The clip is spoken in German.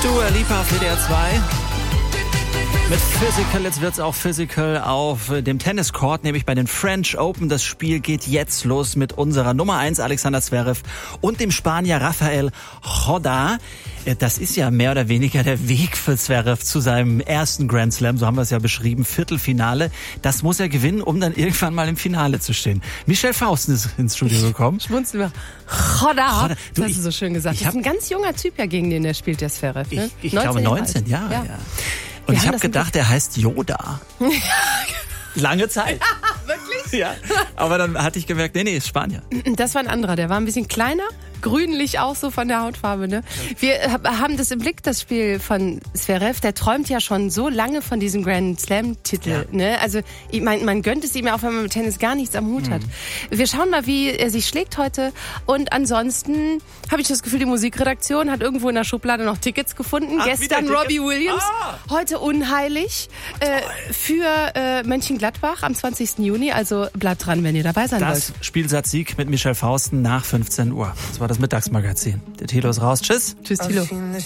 Dua Lipa auf WDR 2. Mit Physical, jetzt wird's auch Physical auf dem Tenniscourt, nämlich bei den French Open. Das Spiel geht jetzt los mit unserer Nummer 1 Alexander Zverev und dem Spanier Rafael Nadal. Das ist ja mehr oder weniger der Weg für Zverev zu seinem ersten Grand Slam, so haben wir es ja beschrieben, Viertelfinale. Das muss er gewinnen, um dann irgendwann mal im Finale zu stehen. Michelle Fausten ist ins Studio gekommen. Schmunzeln wir. Nadal, Du, das hast du so schön gesagt. Das ist ein ganz junger Typ ja, gegen den der spielt, der Zverev. Ne? Ich glaube 19 Jahre, ja. Und ich habe gedacht, er heißt Yoda. Lange Zeit. Ja, wirklich? Ja. Aber dann hatte ich gemerkt, nee, ist Spanier. Das war ein anderer, der war ein bisschen kleiner, grünlich auch so von der Hautfarbe. Ne? Wir haben das im Blick, das Spiel von Zverev. Der träumt ja schon so lange von diesem Grand Slam-Titel. Ja. Ne? Also ich meine, man gönnt es ihm ja auch, wenn man mit Tennis gar nichts am Hut hat. Wir schauen mal, wie er sich schlägt heute. Und ansonsten habe ich das Gefühl, die Musikredaktion hat irgendwo in der Schublade noch Tickets gefunden. Gestern Robbie Williams, heute unheilig für Mönchengladbach am 20. Juni. Also bleibt dran, wenn ihr dabei sein wollt. Das Spielsatzsieg mit Michelle Fausten nach 15 Uhr. Das war das Mittagsmagazin. Der Thilo ist raus. Tschüss. Tschüss, Thilo.